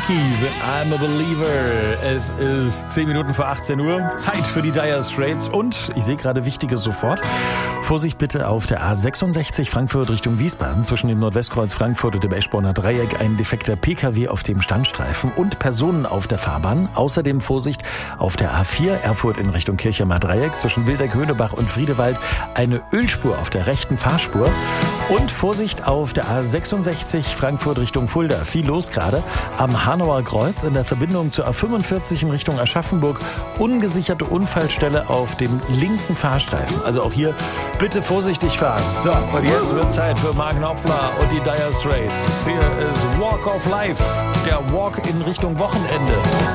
Monkeys in I'm a Believer. Es ist 10 Minuten vor 18 Uhr. Zeit für die Dire Straits. Und ich sehe gerade Wichtiges sofort. Vorsicht bitte auf der A66 Frankfurt Richtung Wiesbaden. Zwischen dem Nordwestkreuz Frankfurt und dem Eschborner Dreieck ein defekter Pkw auf dem Standstreifen und Personen auf der Fahrbahn. Außerdem Vorsicht auf der A4 Erfurt in Richtung Kirchheimer Dreieck. Zwischen Wildeck-Höhnebach und Friedewald eine Ölspur auf der rechten Fahrspur. Und Vorsicht auf der A66 Frankfurt Richtung Fulda. Viel los gerade. Am Hanauer Kreuz in der Verbindung zur A45 in Richtung Aschaffenburg. Ungesicherte Unfallstelle auf dem linken Fahrstreifen. Also auch hier bitte vorsichtig fahren. So, und jetzt wird Zeit für Mark Knopfler und die Dire Straits. Hier ist Walk of Life. Der Walk in Richtung Wochenende.